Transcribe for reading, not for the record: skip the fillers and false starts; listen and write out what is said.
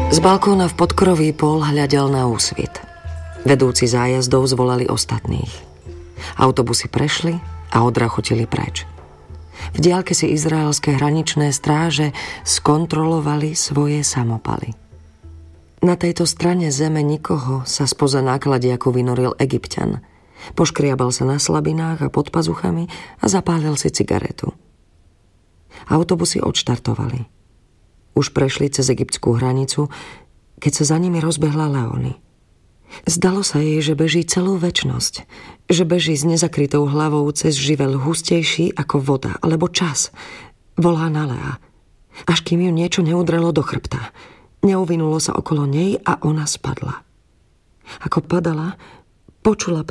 Z balkóna v podkroví pol hľadel na úsvit. Vedúci zájazdov zvolali ostatných. Autobusy prešli a odrachotili preč. V diaľke si izraelské hraničné stráže skontrolovali svoje samopaly. Na tejto strane zeme nikoho sa spoza nákladiaku vynoril Egypťan. Poškriabal sa na slabinách a pod pazuchami a zapálil si cigaretu. Autobusy odštartovali. Už prešli cez egyptskú hranicu, keď sa za nimi rozbehla Leonie. Zdalo sa jej, že beží celú večnosť, že beží s nezakrytou hlavou cez živel hustejší ako voda, alebo čas. Volá na Lea, až kým ju niečo neudrelo do chrbta. Neuvinulo sa okolo nej a ona spadla. Ako padala, počula